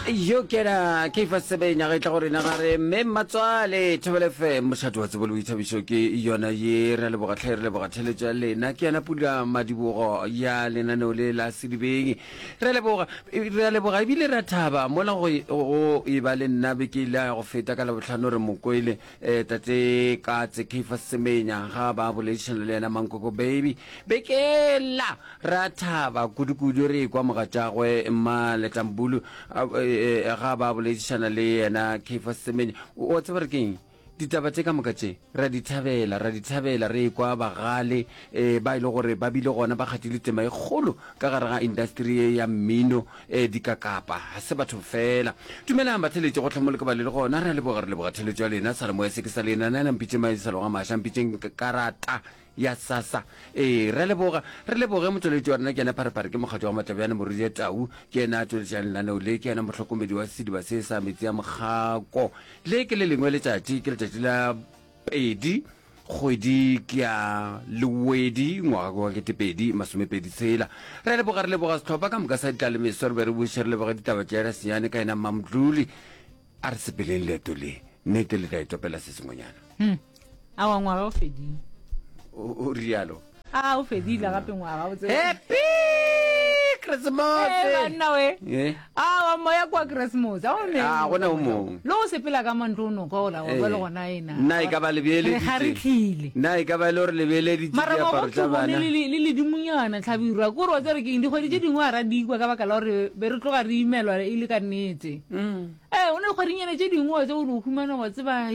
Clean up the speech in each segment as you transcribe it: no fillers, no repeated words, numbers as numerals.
yo kena ke fa sebenya ga itla gore na gare me matswale Thobela FM mošate wa tsebolo ithabišo ke yona ye re le bogatlheletša lena ke yana pula madibogo ya lenaneo le la sedibeng re leboga ebile ra thaba mola go e ba le nna be ke ile go feta ka labotlhano re mokoile tate katse ke fa semenya ga ba boledišana le yena Mankoko baby be ke la ra thaba kudu re kwa mogatšagwe mma letambulu ga ba boledišana le yena Khefa Semenya o tseba re keng ditaba tse ka moka tše ra di thabela re kwa bagale ba ile gore ba bile gona ba kgatile tema e kgolo ka gare ga industry ya mmino di ka kapa ha se batho fela dumelang batheletše go tlhamole ke ba le gona re leboga theletšo ya lena sa le moya se ke sa lena nna mpitše maisalo ga mašha mpitšeng karata ya sasa re leboge motsweletši wa rena ke ena pharepare ke mokgatho wa matlabjane morudi ya tau ke ena tsweletšang lenaneo le ke ena motlhokomedi wa sediba se sa metsi ya mogako le ke le lengwe letšatši ke letšatši la pedi kgwedi ke ya lewedi ngwaga wa 2026 re leboga setlhopha ka moka sa ditlalemeso re be re buše re leboga ditaba tša ra senyane ka ena Mamdluli a re sepeleng leeto le nnete le tla etopela se sengwenyana awa ngwaga o fedile o rialo o fedile gape ngwaga o tse happy Christmas banna we wa moya kwa Christmas gona o mongwe lo o sepela ka mantlo o noka ola wa ba le gona ena nna e ka ba lebeeleditse nna e ka ba le gore lebeeleditse diaparo tsa bana le dimunyana tlhabirwa kore wa tsere keng dikgwedi tše dingwe a ra dikwa ka baka la gore be re tloga re imelwa e le ka nnete o ne dikgwedinyana tše dingwe tse o di o humana wa tseba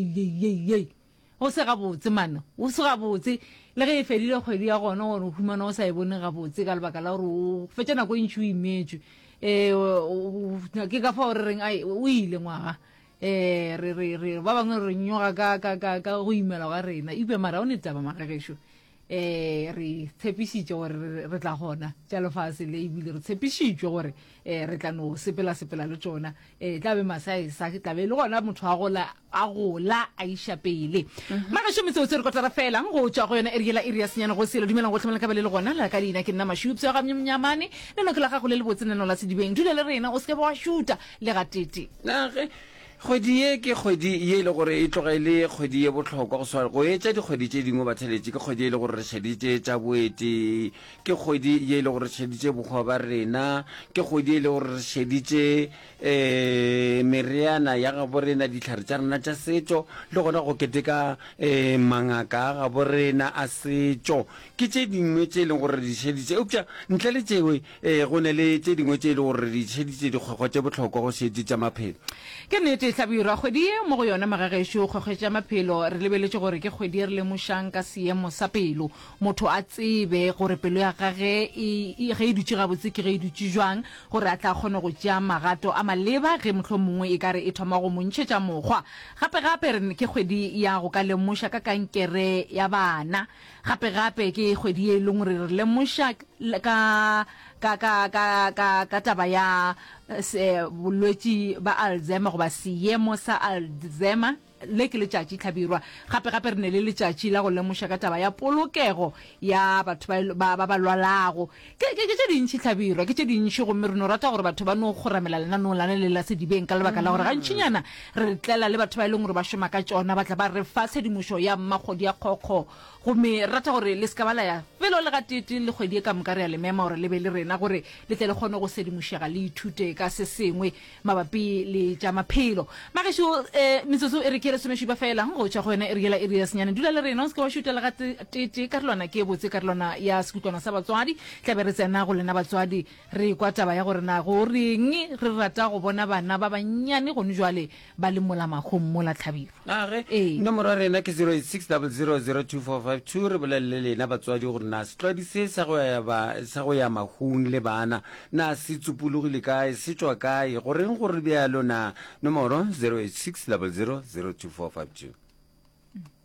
o se gabotse mana o se gabotse le ge e fedile kgwedi ya gona gore o humana o sa e bone gabotse ka lebaka la gore o fetša nako e ntši o imetswe ke ka fa gore reng o ile ngwaga ba bangwe re nyoga ka go imela ga rena ipe mara o ne taba magagešo re tshepišitše gore re tla gona tša lefase le ebile re tshepišitšwe gore re tla no sepela le tsona tla be masaesa tla be le gona motho a gola a iša pele magašo metsotso re kotara fela go tšwa go yona eriela iri ya senyana go selo dumelang go tlhamela ka ba le gona la ka leina ke nna Mašupse ga mnyamane le no ke la gago le botseneno la sedibeng dula le rena o se ke ba wa šuta le ga tete kgwedi ye ke kgwedi ye le gore e tlogele kgwedi ye botlhokwa go swara go etša dikgwedi tše dingwe batheletše ke kgwedi ye le gore re šeditše tša boeti ke kgwedi ye le gore re šeditše bokgwa ba rena ke kgwedi ye le gore re šeditše meriana ya gabo rena dihlare tša rena tša setšo le gona go keteka mangaka a gabo rena a setšo ke tše dingwe tše e leng gore re di šeditše upša ntle le tšewe go ne le tše dingwe tše e le gore re di šeditše dikgwekgwa tše botlhokwa go šeditša maphelo ke nnete tlhabirwa kgwedi ye mo go yona magagešo kgwekgwetša maphelo re lebeletše gore ke kgwedi ye re lemošang ka seemo sa pelo motho a tsebe gore pelo ya gage ge e dutše gabotse ke ge e dutše jwang gore a tla kgone go tšea magato a maleba ge mohlho mongwe e kare e thoma go montšhetša mokgwa gape re ke kgwedi ya go ka lemoša ka kankere ya bana gape ke kgwedi ye e leng gore re lemoša ka taba ya bolwetši ba Alzheimer goba seemo sa Alzheimer le ke letšatši tlhabirwa gape re ne le letšatši la go lemoša ka taba ya polokego ya batho ba lwalago ke tše dintšhi tlhabirwa ke tše dintšhi gomme re no rata gore batho ba no kgoramela lenaneo lane le la sedibeng ka lebaka la gore gantšinyana re tlela le batho ba e leng gore ba šoma ka tšona ba tla ba re fa tshedimošo ya mmakgodi ya kgokgo gomme rata gore le se ka balaya felo le gatete le kgwedi e ka moka re ya le mema gore le be le rena gore le tle le kgone go sedimošega le ithute ka se sengwe mabapi le tša maphelo magešo metsotso e re ke lesomešupa fela go tšwa go yona eriela iri ya senyane dula le rena o se ke wa šutela ga tete karolwana ke botse karolwana ya sekutlwana sa batswadi tlabe re tsena go lena batswadi re kwa taba ya gore na go reng re rata go bona bana ba bannyane gone jwale ba le mola magong mola tlhabirwa nomoro ya rena ke 08600242 re bolelele lena batswadi gore na setlwadi se sa go ya magong le bana na se tsupologile kae se tšwa kae goreng gore bjalo na nomoro 08600242